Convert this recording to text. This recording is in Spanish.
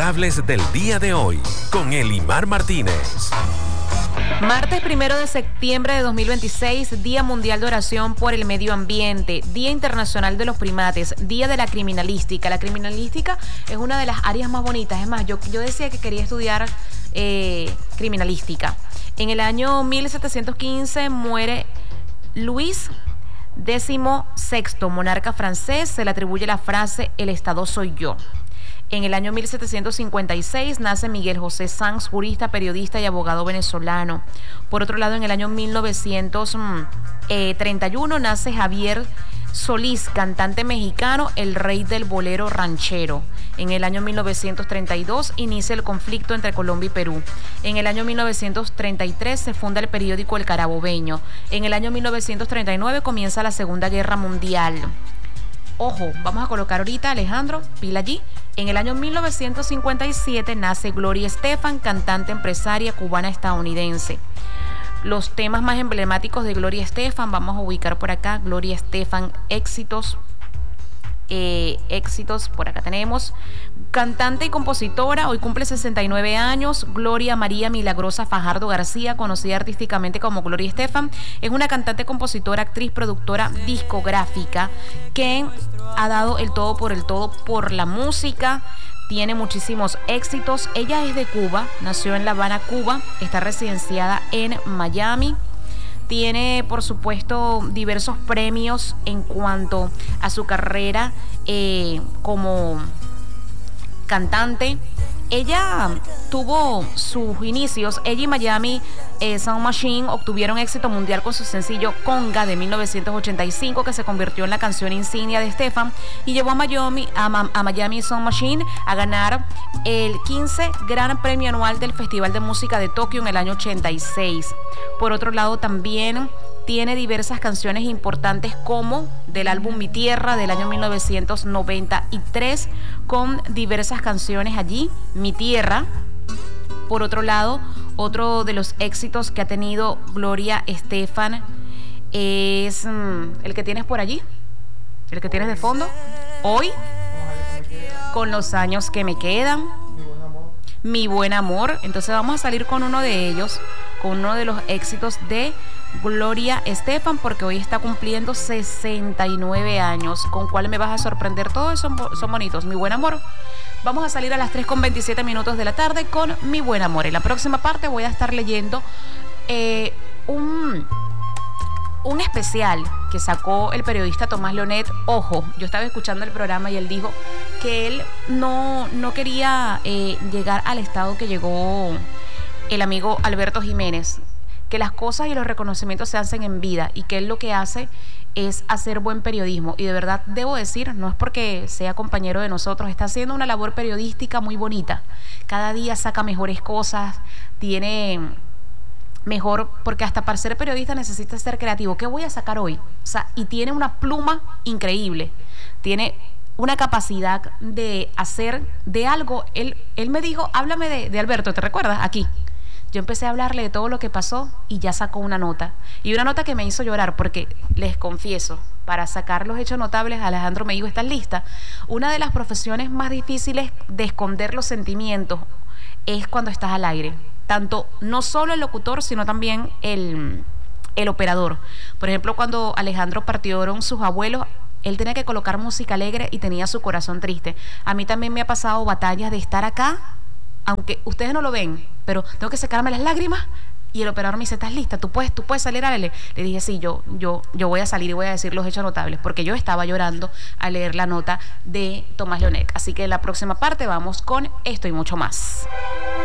notables del día de hoy con Elimar Martínez. Martes 1 de septiembre de 2026, Día Mundial de Oración por el Medio Ambiente, Día Internacional de los Primates, Día de la Criminalística. La criminalística es una de las áreas más bonitas. Es más, yo decía que quería estudiar criminalística. En el año 1715 muere Luis XVI, monarca francés. Se le atribuye la frase "el Estado soy yo". En el año 1756 nace Miguel José Sanz, jurista, periodista y abogado venezolano. Por otro lado, en el año 1931 nace Javier Solís, cantante mexicano, el rey del bolero ranchero. En el año 1932 inicia el conflicto entre Colombia y Perú. En el año 1933 se funda el periódico El Carabobeño. En el año 1939 comienza la Segunda Guerra Mundial. Ojo, vamos a colocar ahorita, Alejandro, pila allí. En el año 1957 nace Gloria Estefan, cantante empresaria cubana-estadounidense. Los temas más emblemáticos de Gloria Estefan, vamos a ubicar por acá, Gloria Estefan, éxitos, por acá tenemos. Cantante y compositora, hoy cumple 69 años, Gloria María Milagrosa Fajardo García, conocida artísticamente como Gloria Estefan, es una cantante, compositora, actriz, productora discográfica que ha dado el todo por la música. Tiene muchísimos éxitos. Ella es de Cuba, nació en La Habana, Cuba, está residenciada en Miami. Tiene, por supuesto, diversos premios en cuanto a su carrera como cantante. Ella tuvo sus inicios, ella y Miami Sound Machine obtuvieron éxito mundial con su sencillo Conga de 1985, que se convirtió en la canción insignia de Estefan y llevó a Miami Sound Machine a ganar el 15 Gran Premio Anual del Festival de Música de Tokio en el año 86. Por otro lado, también tiene diversas canciones importantes como del álbum Mi Tierra del año 1993, con diversas canciones allí, Mi Tierra. Por otro lado, otro de los éxitos que ha tenido Gloria Estefan es el que tienes por allí, el que tienes de fondo, Hoy, Con los años que me quedan, Mi buen amor. Entonces vamos a salir con uno de ellos, con uno de los éxitos de Gloria Estefan, porque hoy está cumpliendo 69 años. ¿Con cuál me vas a sorprender? Todos son bonitos. Mi buen amor. Vamos a salir a las 3:27 de la tarde con Mi buen amor. En la próxima parte voy a estar leyendo un especial que sacó el periodista Tomás Leonet. Ojo, yo estaba escuchando el programa y él dijo que él no quería llegar al estado que llegó el amigo Alberto Jiménez, que las cosas y los reconocimientos se hacen en vida y que él lo que hace es hacer buen periodismo. Y de verdad debo decir, no es porque sea compañero de nosotros, está haciendo una labor periodística muy bonita. Cada día saca mejores cosas, tiene mejor, porque hasta para ser periodista necesitas ser creativo. ¿Qué voy a sacar hoy? O sea, y tiene una pluma increíble, tiene una capacidad de hacer de algo. Él me dijo, háblame de Alberto, ¿te recuerdas? Aquí. Yo empecé a hablarle de todo lo que pasó y ya sacó una nota. Y una nota que me hizo llorar porque, les confieso, para sacar los hechos notables, Alejandro me dijo, ¿estás lista? Una de las profesiones más difíciles de esconder los sentimientos es cuando estás al aire. Tanto, no solo el locutor, sino también el operador. Por ejemplo, cuando Alejandro partieron sus abuelos, él tenía que colocar música alegre y tenía su corazón triste. A mí también me ha pasado batallas de estar acá, aunque ustedes no lo ven, pero tengo que secarme las lágrimas, y el operador me dice, ¿estás lista? ¿Tú puedes salir a leer? Le dije, sí, yo voy a salir y voy a decir los hechos notables, porque yo estaba llorando al leer la nota de Tomás Leonet. Así que en la próxima parte vamos con esto y mucho más.